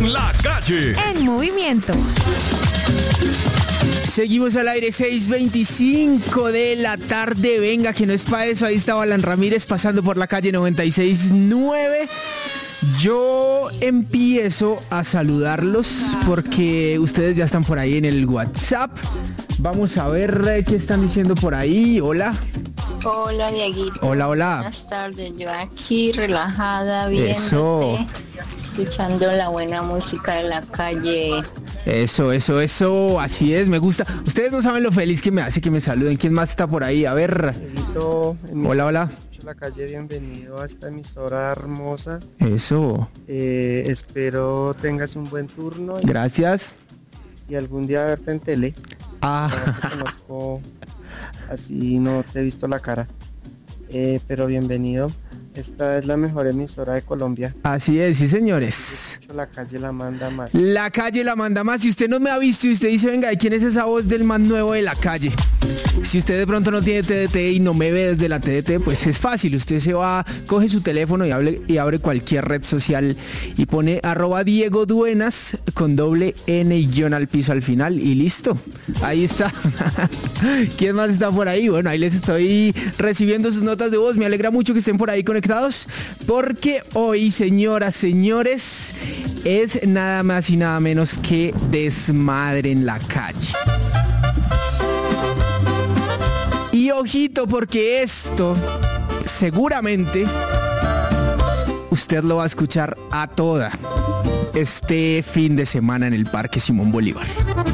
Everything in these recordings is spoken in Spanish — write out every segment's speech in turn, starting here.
La Calle. En movimiento. Seguimos al aire, 6:25 de la tarde. Venga, que no es para eso. Ahí estaba Alan Ramírez pasando por la calle 96.9. Yo empiezo a saludarlos porque ustedes ya están por ahí en el WhatsApp. Vamos a ver qué están diciendo por ahí. Hola. Hola, Dieguito. Hola, hola. Buenas tardes. Yo aquí relajada, Eso. escuchando la buena música de la calle. Eso. Así es, me gusta. Ustedes no saben lo feliz que me hace que me saluden. ¿Quién más está por ahí? A ver. Hola. La calle, bienvenido a esta emisora hermosa. Eso. Espero tengas un buen turno. Gracias. Y algún día verte en tele. No te conozco, así no te he visto la cara. Pero bienvenido. Esta es la mejor emisora de Colombia. Así es, sí, señores. La calle la manda más. La calle la manda más. Si usted no me ha visto y usted dice, venga, ¿y quién es esa voz del más nuevo de la calle? Si usted de pronto no tiene TDT y no me ve desde la TDT, pues es fácil. Usted se va, coge su teléfono y abre cualquier red social y pone @Diego Duenas con doble N y guión al piso al final y listo. Ahí está. ¿Quién más está por ahí? Bueno, ahí les estoy recibiendo sus notas de voz. Me alegra mucho que estén por ahí conectados porque hoy, señoras, señores, es nada más y nada menos que desmadre en la calle. Y ojito, porque esto seguramente usted lo va a escuchar a toda este fin de semana en el Parque Simón Bolívar.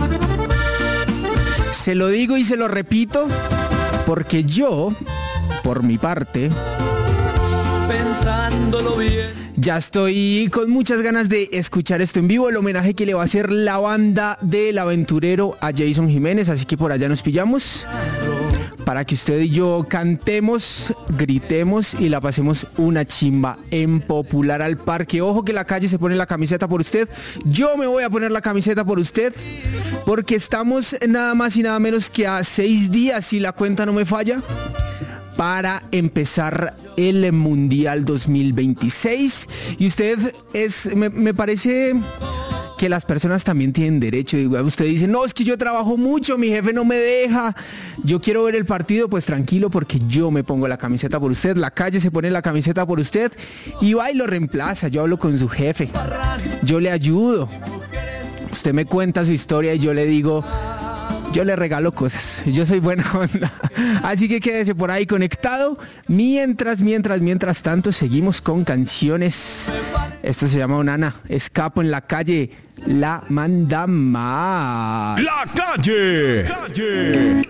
Se lo digo y se lo repito porque yo, por mi parte, Pensándolo bien. ya estoy con muchas ganas de escuchar esto en vivo, el homenaje que le va a hacer la banda del aventurero a Jason Jiménez, así que por allá nos pillamos para que usted y yo cantemos, gritemos y la pasemos una chimba en Popular al Parque. Ojo que la calle se pone la camiseta por usted, yo me voy a poner la camiseta por usted, porque estamos nada más y nada menos que a 6 días, si la cuenta no me falla, para empezar el Mundial 2026. Y usted me parece que las personas también tienen derecho. Usted dice, no, es que yo trabajo mucho, mi jefe no me deja, yo quiero ver el partido. Pues tranquilo, porque yo me pongo la camiseta por usted, la calle se pone la camiseta por usted y va y lo reemplaza. Yo hablo con su jefe, yo le ayudo, usted me cuenta su historia y yo le digo, yo le regalo cosas, yo soy buena onda. Así que quédese por ahí conectado. Mientras tanto, seguimos con canciones. Esto se llama Onana, Escapo en la calle, la manda más. La Calle.